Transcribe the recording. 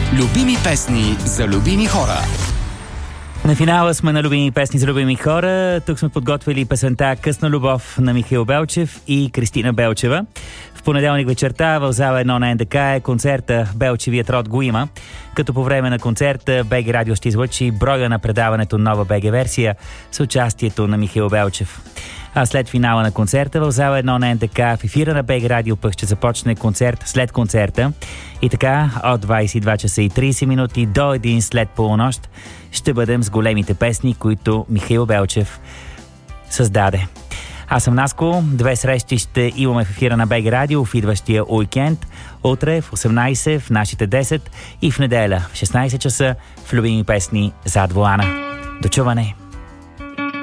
Любими песни за любими хора. На финала сме на любими песни за любими хора. Тук сме подготвили песента "Късна любов" на Михаил Белчев и Кристина Белчева. В понеделник вечерта в зала 1 на НДК е концерта "Белчевият род го има", като по време на концерта БГ Радио ще излъчи броя на предаването "Нова БГ версия" с участието на Михаил Белчев. А след финала на концерта в зала 1 на НДК в ефира на БГ Радио пък ще започне концерт след концерта. И така от 22 часа и 30 минути до 1 след полунощ ще бъдем с големите песни, които Михаил Белчев създаде. Аз съм Наско. 2 срещи ще имаме в ефира на БГ Радио в идващия уикенд. Утре в 18, в нашите 10 и в неделя в 16 часа в любими песни зад волана. До чуване!